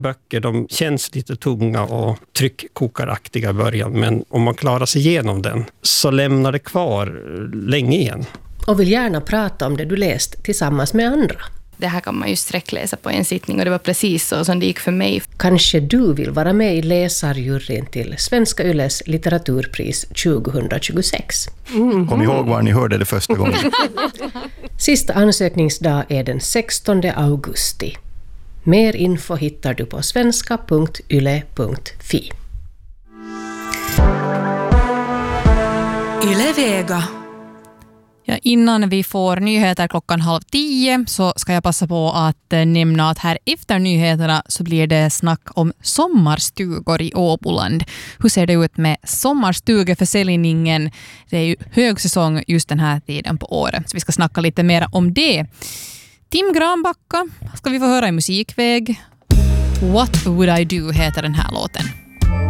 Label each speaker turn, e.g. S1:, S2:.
S1: Böcker, de känns lite tunga och tryckkokaraktiga i början, men om man klarar sig igenom den så lämnar det kvar länge igen.
S2: Och vill gärna prata om det du läst tillsammans med andra.
S3: Det här kan man ju sträckläsa på en sittning och det var precis så som det gick för mig.
S2: Kanske du vill vara med i läsarjuryn till Svenska Yles litteraturpris 2026.
S4: Kom ihåg var ni hörde det första gången.
S2: Sista ansökningsdag är den 16 augusti. Mer info hittar du på svenska.yle.fi.
S5: Yle Vega.
S6: Ja, innan vi får nyheter 9:30 så ska jag passa på att nämna att här efter nyheterna så blir det snack om sommarstugor i Åboland. Hur ser det ut med sommarstugeförsäljningen? Det är ju högsäsong just den här tiden på året, så vi ska snacka lite mer om det. Tim Granbacka ska vi få höra i musikväg. What Would I Do heter den här låten.